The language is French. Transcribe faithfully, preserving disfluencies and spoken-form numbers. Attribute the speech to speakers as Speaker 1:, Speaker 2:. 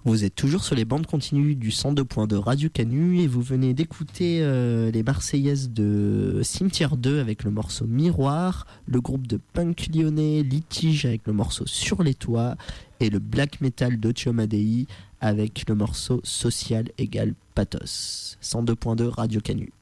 Speaker 1: Vous êtes toujours sur les bandes continues du cent deux point deux Radio Canu et vous venez d'écouter euh, les Marseillaises de Cimetière deux avec le morceau Miroir, le groupe de punk lyonnais Litige avec le morceau Sur les toits et le black metal d'Ocio Madei avec le morceau Social égale Pathos. cent deux point deux Radio Canu.